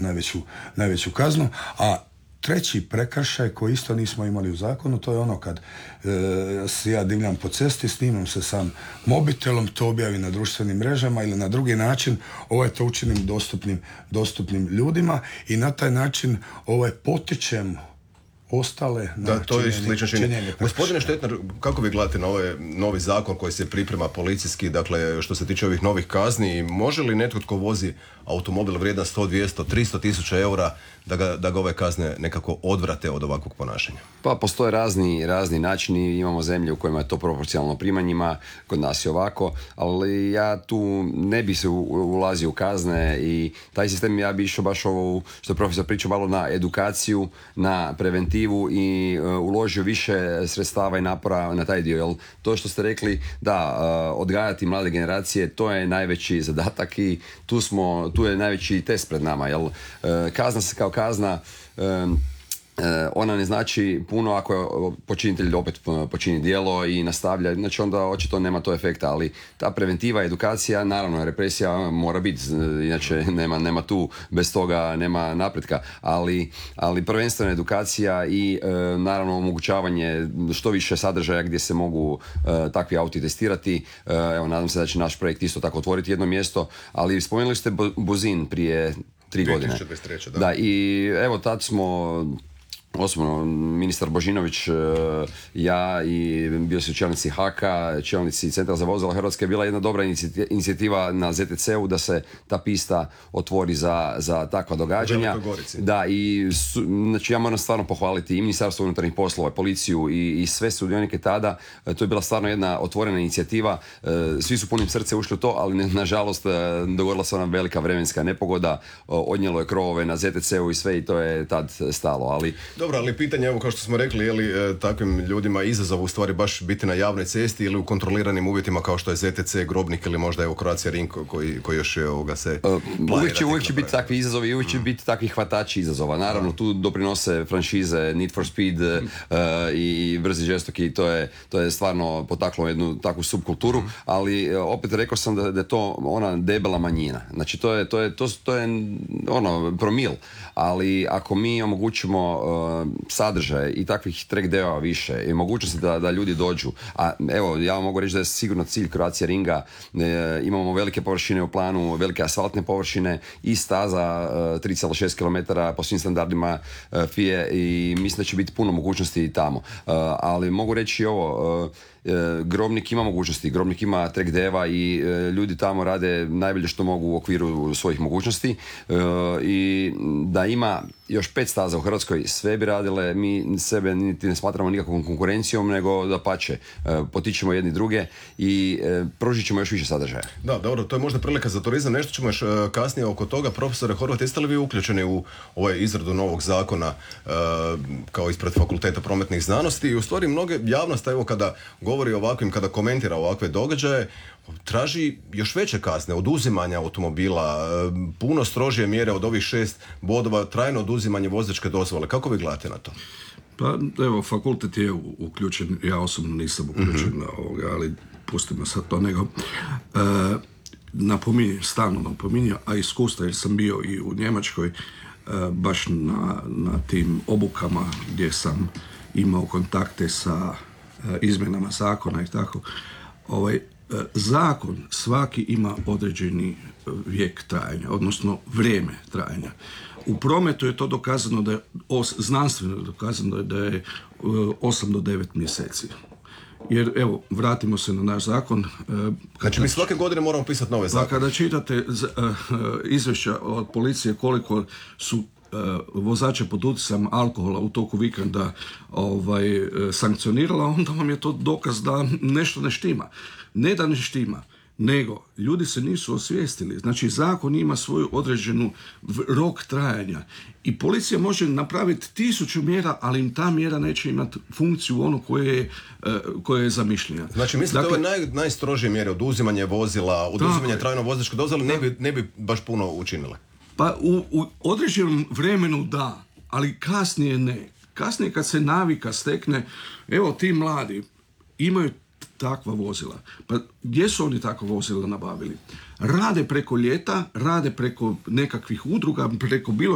najveću kaznu. A treći prekršaj koji isto nismo imali u zakonu, to je ono kad se ja divljam po cesti, snimam se sam mobitelom, to objavim na društvenim mrežama ili na drugi način to učinim dostupnim ljudima i na taj način potičem ostale na to je slično činjenje. Gospodine prekršaja. Štetnar, kako vi gledate na ovaj novi zakon koji se priprema policijski, dakle što se tiče ovih novih kazni, može li netko tko vozi automobil vrijedan 100, 200, 300 tisuća eura da ga ove kazne nekako odvrate od ovakvog ponašanja? Pa postoje razni načini, imamo zemlje u kojima je to proporcionalno primanjima, kod nas je ovako, ali ja tu ne bi se ulazio u kazne i taj sistem ja bi išao baš ovo što je profesor pričao malo na edukaciju, na preventivu i uložio više sredstava i napora na taj dio, jer to što ste rekli da odgajati mlade generacije, to je najveći zadatak i tu je najveći test pred nama, jer kazna se kao kazna, ona ne znači puno ako je počinitelj opet počini djelo i nastavlja, znači onda očito nema to efekta, ali ta preventiva, edukacija, naravno represija mora biti, inače nema tu, bez toga nema napretka, ali prvenstveno edukacija i naravno omogućavanje što više sadržaja gdje se mogu takvi auti testirati. Evo, nadam se da će naš projekt isto tako otvoriti jedno mjesto, ali spomenuli ste Buzin prije 3 godine. 2023, da. Da, i evo tad smo osobno, ministar Božinović, ja i bio su čelnici HAK-a, čelnici Centra za vozila Hrvatske, je bila jedna dobra inicijativa na ZTC-u da se ta pista otvori za takva događanja. Da, i znači ja moram stvarno pohvaliti i Ministarstvo unutarnjih poslova, policiju i sve sudionike tada. To je bila stvarno jedna otvorena inicijativa. Svi su punim srce ušli u to, ali nažalost dogodila se ona velika vremenska nepogoda, odnijelo je krovove na ZTC-u i sve i to je tad stalo, ali dobro, ali pitanje, evo kao što smo rekli, je li takvim ljudima izazov u stvari baš biti na javnoj cesti ili u kontroliranim uvjetima kao što je ZTC, Grobnik ili možda evo Croatia Ring koji još se uvijek će biti takvi izazovi i uvijek će biti takvi hvatači izazova. Naravno, tu doprinose franšize Need for Speed i brzi žestoki, to je stvarno potaklo jednu takvu subkulturu, ali opet rekao sam da je to ona debela manjina. Znači, to je ono promil, ali ako mi omogućimo sadržaje i takvih track deo više i mogućnosti da ljudi dođu, a evo ja vam mogu reći da je sigurno cilj Croatia Ringa, imamo velike površine u planu, velike asfaltne površine i staza 3,6 km po svim standardima FIA i mislim da će biti puno mogućnosti i tamo, ali mogu reći ovo, Grobnik ima mogućnosti, Grobnik ima track deva i ljudi tamo rade najbolje što mogu u okviru svojih mogućnosti i da ima još 5 staza u Hrvatskoj, sve bi radile, mi sebe niti ne smatramo nikakvom konkurencijom, nego dapače, potičemo jedni druge i pružit ćemo još više sadržaja. Da, dobro, to je možda prilika za turizam, nešto ćemo još kasnije oko toga. Profesore Horvat, jeste li vi uključeni u ovaj izradu novog zakona kao ispred Fakulteta prometnih znanosti i u stvari mnoge javnost, evo kada govori ovakvim, kada komentira ovakve događaje, traži još veće kazne, oduzimanja automobila, puno strožije mjere od ovih 6 bodova, trajno oduzimanje vozačke dozvole. Kako vi gledate na to? Pa evo, fakultet je uključen, ja osobno nisam uključen na ovoga, ali pustimo sad to, nego stalno napominjem, a iskustva jer sam bio i u Njemačkoj baš na tim obukama gdje sam imao kontakte sa izmjenama zakona i tako. Zakon svaki ima određeni vijek trajanja, odnosno vrijeme trajanja. U prometu je to dokazano da je, znanstveno je dokazano da je 8 do 9 mjeseci. Jer, evo, vratimo se na naš zakon. Znači, mi svake godine moramo pisati nove zakone. Pa kada čitate izvješća od policije koliko su vozača pod utjecajem alkohola u toku vikenda sankcionirala, onda vam je to dokaz da nešto ne štima. Ne da ne štima, nego ljudi se nisu osvijestili. Znači, zakon ima svoju određenu rok trajanja i policija može napraviti 1000 mjera, ali im ta mjera neće imati funkciju ono koje je zamišljena. Znači, mislite, dakle, ove najstrožije mjere, oduzimanje vozila, oduzimanje trajno vozačke dozvole, ne bi baš puno učinile? Pa u određenom vremenu da, ali kasnije ne. Kasnije kad se navika stekne, evo ti mladi imaju takva vozila. Pa gdje su oni takva vozila nabavili? Rade preko ljeta, rade preko nekakvih udruga, preko bilo